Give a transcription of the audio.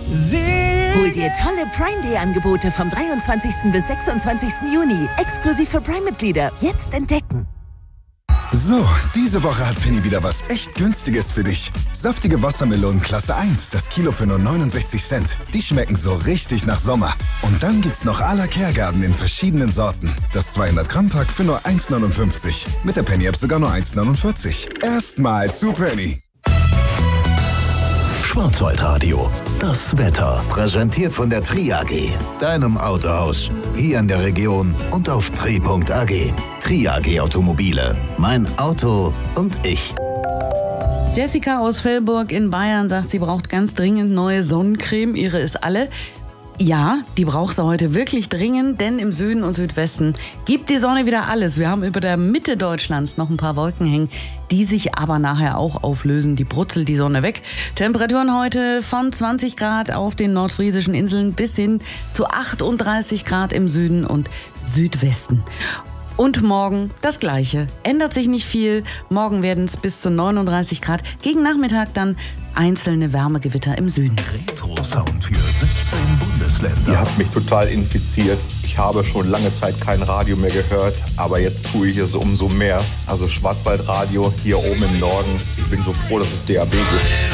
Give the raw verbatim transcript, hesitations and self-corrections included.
Hol dir tolle Prime Day Angebote vom dreiundzwanzigsten bis sechsundzwanzigsten Juni. Exklusiv für Prime-Mitglieder. Jetzt entdecken. So, diese Woche hat Penny wieder was echt Günstiges für dich. Saftige Wassermelonen Klasse eins, das Kilo für nur neunundsechzig Cent. Die schmecken so richtig nach Sommer. Und dann gibt's noch à la Kergarten in verschiedenen Sorten. Das zweihundert Gramm Pack für nur eins neunundfünfzig. Mit der Penny-App sogar nur eins neunundvierzig. Erstmal zu Penny. Schwarzwaldradio, das Wetter. Präsentiert von der Tri A G, deinem Autohaus. Hier in der Region und auf tri punkt a g. Tri A G Automobile. Mein Auto und ich. Jessica aus Velburg in Bayern sagt, sie braucht ganz dringend neue Sonnencreme. Ihre ist alle. Ja, die braucht sie heute wirklich dringend, denn im Süden und Südwesten gibt die Sonne wieder alles. Wir haben über der Mitte Deutschlands noch ein paar Wolken hängen, die sich aber nachher auch auflösen. Die brutzelt die Sonne weg. Temperaturen heute von zwanzig Grad auf den nordfriesischen Inseln bis hin zu achtunddreißig Grad im Süden und Südwesten. Und morgen das Gleiche. Ändert sich nicht viel. Morgen werden es bis zu neununddreißig Grad. Gegen Nachmittag dann einzelne Wärmegewitter im Süden. Retro-Sound für sechzehn Bundesländer. Ihr habt mich total infiziert. Ich habe schon lange Zeit kein Radio mehr gehört, aber jetzt tue ich es umso mehr. Also Schwarzwaldradio hier oben im Norden. Ich bin so froh, dass es D A B gibt.